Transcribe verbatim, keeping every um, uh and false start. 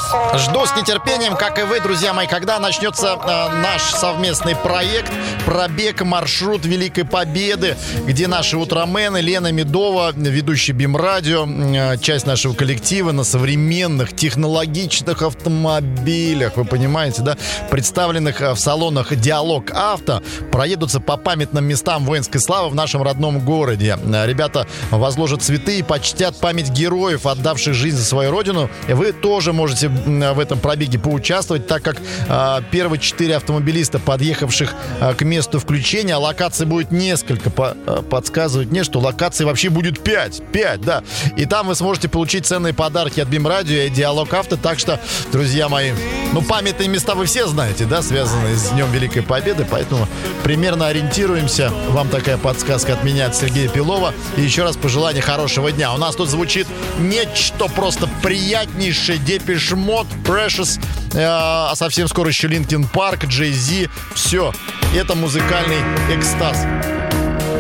Жду с нетерпением, как и вы, друзья мои, когда начнется э, наш совместный проект «Пробег. Маршрут Великой Победы», где наши утромены Лена Медова, ведущий БИМ-радио, э, часть нашего коллектива на современных технологичных автомобилях, вы понимаете, да, представленных в салонах «Диалог Авто», проедутся по памятным местам воинской славы в нашем родном городе. Ребята возложат цветы и почтят память героев, отдавших жизнь за свою родину. Вы тоже можете в этом пробеге поучаствовать, так как э, первые четыре автомобилиста, подъехавших э, к месту включения, а локаций будет несколько, по, э, подсказывают мне, что локаций вообще будет пять, пять, да. И там вы сможете получить ценные подарки от БИМ-радио и Диалог Авто, так что, друзья мои, ну, памятные места вы все знаете, да, связанные с Днем Великой Победы, поэтому примерно ориентируемся. Вам такая подсказка от меня, от Сергея Белова. И еще раз пожелание хорошего дня. У нас тут звучит нечто просто приятнейшее. Депеш Мод, Precious, э, а совсем скоро еще Линкин Парк, Джей Зи. Все, это музыкальный экстаз.